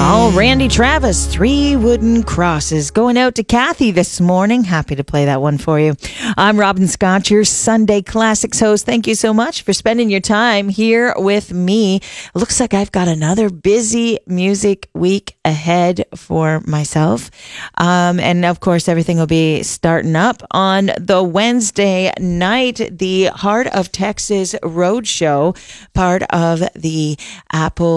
Oh, Randy Travis, Three Wooden Crosses. Going out to Kathy this morning. Happy to play that one for you. I'm Robin Scott, your Sunday Classics host. Thank you so much for spending your time here with me. Looks like I've got another busy music week ahead for myself. And of course, everything will be starting up on the Wednesday night, the Heart of Texas Roadshow, part of the Apple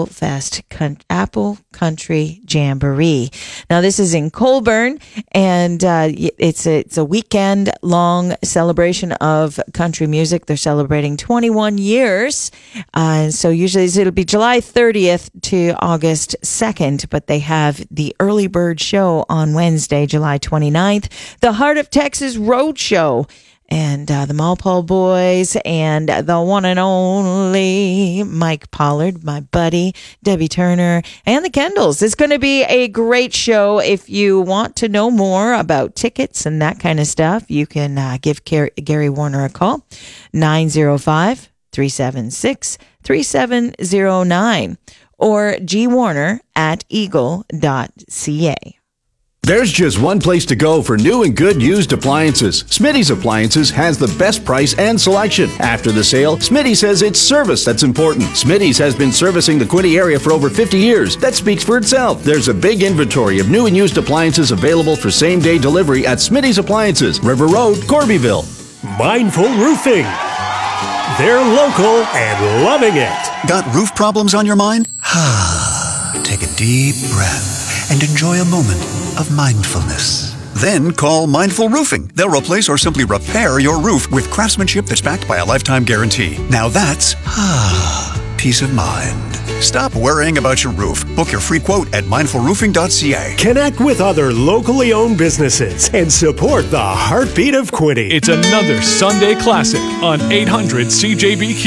Country Jamboree. Now, this is in Colborne, and it's a weekend-long celebration of country music. They're celebrating 21 years, so usually it'll be July 30th to August 2nd, but they have the early bird show on Wednesday, July 29th, the Heart of Texas Roadshow. And the Malpole Boys and the one and only Mike Pollard, my buddy, Debbie Turner, and the Kendalls. It's going to be a great show. If you want to know more about tickets and that kind of stuff, you can give Gary Warner a call, 905-376-3709 or gwarner@eagle.ca. There's just one place to go for new and good used appliances. Smitty's Appliances has the best price and selection. After the sale, Smitty says it's service that's important. Smitty's has been servicing the Quinte area for over 50 years. That speaks for itself. There's a big inventory of new and used appliances available for same-day delivery at Smitty's Appliances, River Road, Corbyville. Mindful Roofing. They're local and loving it. Got roof problems on your mind? Take a deep breath and enjoy a moment of mindfulness. Then call Mindful Roofing. They'll replace or simply repair your roof with craftsmanship that's backed by a lifetime guarantee. Now that's peace of mind. Stop worrying about your roof. Book your free quote at mindfulroofing.ca. Connect with other locally owned businesses and support the heartbeat of Quinte. It's another Sunday classic on 800 CJBQ.